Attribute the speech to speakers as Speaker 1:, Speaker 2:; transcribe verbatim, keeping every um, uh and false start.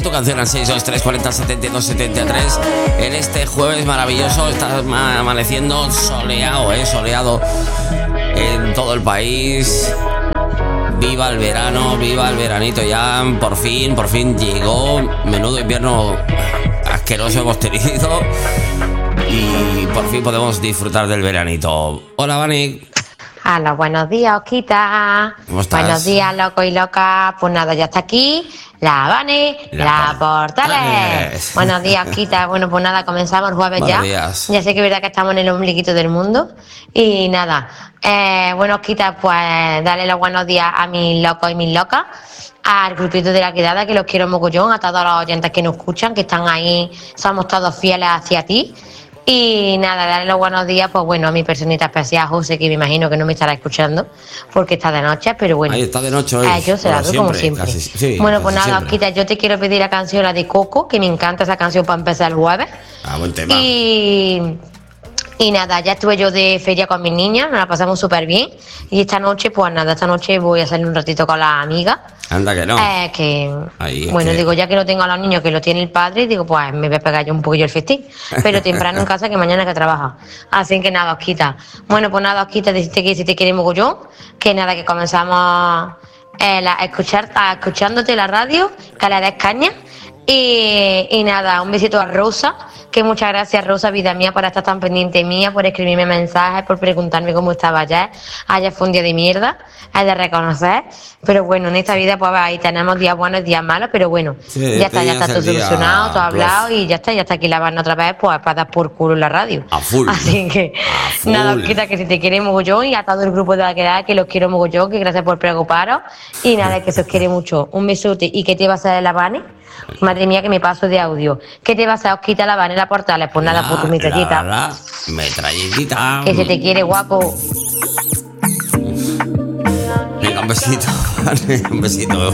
Speaker 1: tu canción al seis dos tres cuatro cero setenta y dos setenta y tres. En este jueves maravilloso está amaneciendo soleado, eh, soleado en todo el país. Viva el verano, viva el veranito ya. Por fin, por fin llegó. Menudo invierno asqueroso hemos tenido. Y por fin podemos disfrutar del veranito. Hola, Vani.
Speaker 2: Hola, buenos días, Osquita.
Speaker 1: ¿Cómo estás?
Speaker 2: Buenos días, loco y loca. Pues nada, ya está aquí la Vani, la, la Portales. Portales. Buenos días, Osquita. Bueno, pues nada, comenzamos el jueves
Speaker 1: buenos
Speaker 2: ya.
Speaker 1: Días.
Speaker 2: Ya sé que es verdad que estamos en el ombliguito del mundo. Y nada, eh, bueno, Osquita, pues dale los buenos días a mis locos y mis locas. Al grupito de la quedada, que los quiero mogollón. A todos los oyentes que nos escuchan, que están ahí. Somos todos fieles hacia ti. Y nada, darle los buenos días, pues bueno, a mi personita especial, José, que me imagino que no me estará escuchando porque está de noche, pero bueno.
Speaker 1: Ahí está de noche hoy.
Speaker 2: A ellos se la doy como siempre. Casi, sí, bueno, pues nada, Osquita, yo te quiero pedir la canción, la de Coco, que me encanta esa canción para empezar el jueves.
Speaker 1: Ah, buen tema.
Speaker 2: Y... Y nada, ya estuve yo de feria con mis niñas, nos la pasamos súper bien. Y esta noche, pues nada, esta noche voy a salir un ratito con las amigas.
Speaker 1: Anda que no.
Speaker 2: Eh, que,
Speaker 1: Ahí,
Speaker 2: bueno,
Speaker 1: que...
Speaker 2: digo, ya que no tengo a los niños, que lo tiene el padre, digo, pues me voy a pegar yo un poquillo el festín. Pero temprano en casa, que mañana que trabaja. Así que nada, Osquita. Bueno, pues nada, Osquita, decirte que si te quiere mogollón, que nada, que comenzamos eh, la, a escuchar, a, escuchándote la radio, que le des caña. Y, y nada, un besito a Rosa, que muchas gracias, Rosa, vida mía, por estar tan pendiente mía, por escribirme mensajes, por preguntarme cómo estaba ayer. Ayer fue un día de mierda, hay de reconocer, pero bueno, en esta vida pues ahí tenemos días buenos, días malos, pero bueno, sí, ya está, ya está todo solucionado, todo hablado y ya está, ya está aquí la banda otra vez, pues para dar por culo en la radio.
Speaker 1: A full.
Speaker 2: Así que,
Speaker 1: full.
Speaker 2: Nada, Osquita, que si te quiere mogollón y a todo el grupo de la quedada, que los quiero mogollón, que gracias por preocuparos y nada, que se os quiere mucho. Un besote. ¿Y qué te va a hacer la Vani? Madre mía, que me paso de audio. ¿Qué te vas a Osquita, la Vani, la Portales? Pues nada, por tu metralleta.
Speaker 1: La, la, metralletita.
Speaker 2: Que se te quiere, guapo.
Speaker 1: Venga, un besito. Un besito.